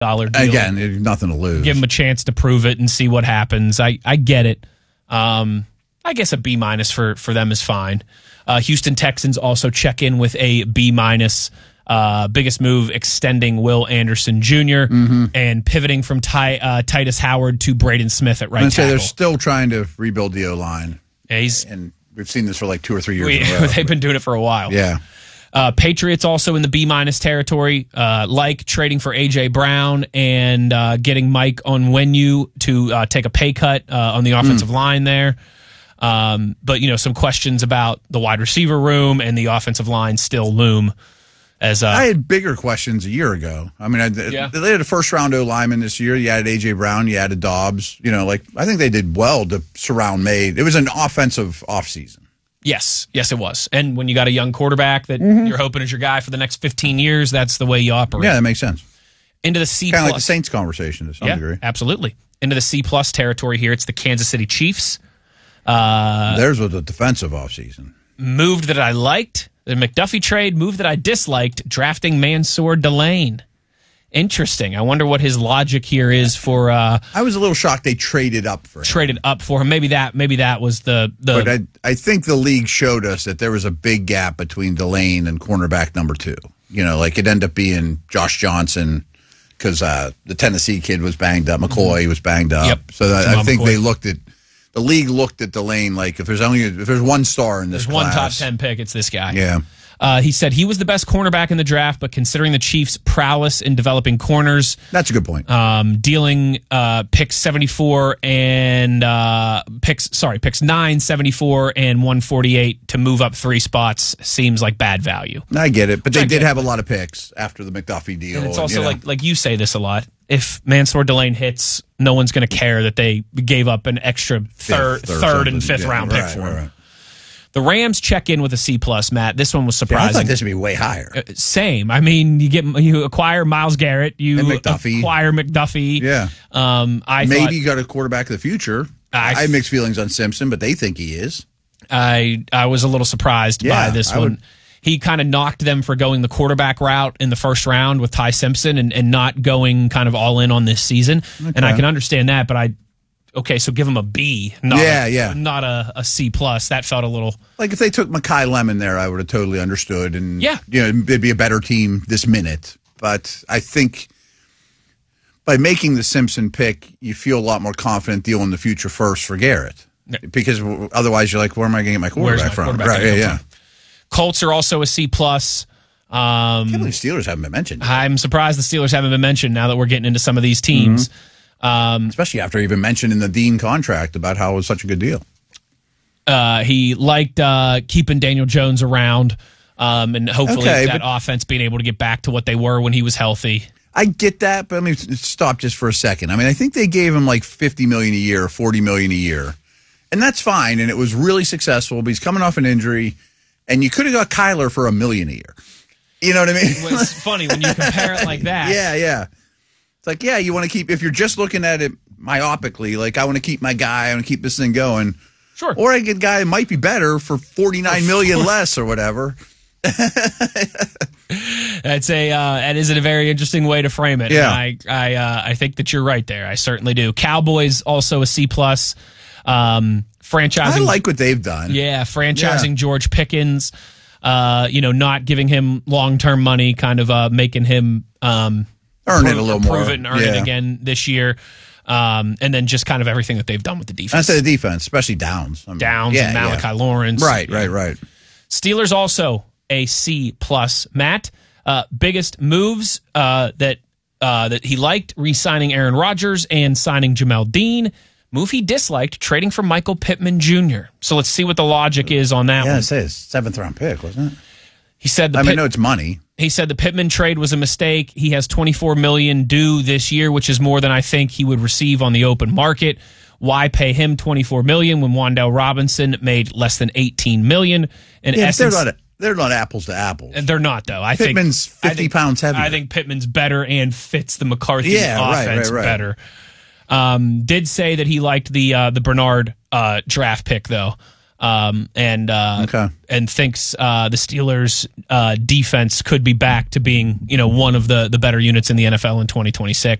deal. Again, there's nothing to lose. Give him a chance to prove it and see what happens. I get it. I guess a B- for them is fine. Houston Texans also check in with a B-. Biggest move, extending Will Anderson Jr. And pivoting from Titus Howard to Braden Smith at right tackle. They're still trying to rebuild the O-line. Yeah, and we've seen this for like 2 or 3 years in a row. They've been doing it for a while. Yeah. Patriots also in the B- territory, like trading for A.J. Brown and getting Mike Onwenu to take a pay cut on the offensive line there. But, some questions about the wide receiver room and the offensive line still loom. I had bigger questions a year ago. I mean, they had a first-round O-lineman this year. You added A.J. Brown. You added Dobbs. I think they did well to surround May. It was an offensive offseason. Yes, it was. And when you got a young quarterback that you're hoping is your guy for the next 15 years, that's the way you operate. Yeah, that makes sense. Into the C+. Kind of like the Saints conversation to some degree. Absolutely. Into the C+ territory here, it's the Kansas City Chiefs. Theirs was a defensive offseason. Moved that I liked. The McDuffie trade. Move that I disliked. Drafting Mansour Delane. Interesting. I wonder what his logic here is for. I was a little shocked they traded up for him. Maybe that was the. But I think the league showed us that there was a big gap between Delane and cornerback number 2. It ended up being Josh Johnson because the Tennessee kid was banged up. McCoy was banged up. Yep. So I think the league looked at Delane like if there's one star in this class, one top 10 pick, it's this guy. Yeah. He said he was the best cornerback in the draft, but considering the Chiefs' prowess in developing corners, that's a good point. Dealing picks 74 and picks 9, 74, and 148 to move up 3 spots seems like bad value. I get it, but they did have a lot of picks after the McDuffie deal. And it's also like you say this a lot. If Mansour Delane hits, no one's going to care that they gave up an extra third and fifth round pick for him. Right. The Rams check in with a C+, Matt. This one was surprising. I thought this would be way higher. Same. I mean, you acquire Myles Garrett, acquire McDuffie. Yeah. Maybe you got a quarterback of the future. I have mixed feelings on Simpson, but they think he is. I was a little surprised by this one. He kind of knocked them for going the quarterback route in the first round with Ty Simpson and not going kind of all in on this season. Okay. And I can understand that, but so give him a B, not a C+. That felt a little like if they took Mekhi Lemon there, I would have totally understood, and it'd be a better team this minute. But I think by making the Simpson pick, you feel a lot more confident dealing the future first for Garrett, because otherwise you're like, where am I going to get my quarterback from? Right? Yeah. Colts are also a C+. I can't believe Steelers haven't been mentioned. I'm surprised the Steelers haven't been mentioned now that we're getting into some of these teams. Especially after even mentioning the Dean contract about how it was such a good deal. He liked keeping Daniel Jones around and hopefully that offense being able to get back to what they were when he was healthy. I get that, but stop just for a second. I think they gave him like $50 million a year, $40 million a year. And that's fine, and it was really successful, but he's coming off an injury, and you could have got Kyler for $1 million a year. You know what I mean? It's funny when you compare it like that. Yeah. It's like, you want to keep, if you're just looking at it myopically, like I want to keep my guy, I want to keep this thing going. Sure. Or I get a guy that might be better for $49 million less or whatever. That is a very interesting way to frame it. Yeah. And I think that you're right there. I certainly do. Cowboys also a C+. Franchising. I like what they've done. Yeah, franchising George Pickens. Not giving him long-term money, kind of making him earn it a little more. Prove it and earn it again this year. And then just kind of everything that they've done with the defense. I say the defense, especially Downs. And Malachi Lawrence. Right. Steelers also a C+. Matt, biggest moves that he liked, re-signing Aaron Rodgers and signing Jamel Dean. Move he disliked, trading for Michael Pittman Jr. So let's see what the logic is on that one. Yeah, it says 7th round pick, wasn't it? He said no, it's money. He said the Pittman trade was a mistake. He has $24 million due this year, which is more than I think he would receive on the open market. Why pay him $24 million when Wan'Dale Robinson made less than $18 million? In essence, they're not apples to apples. They're not, though. Pittman's 50 pounds heavier. I think Pittman's better and fits the McCarthy offense better. Did say that he liked the Bernard draft pick, though. and thinks the Steelers' defense could be back to being one of the better units in the NFL in 2026.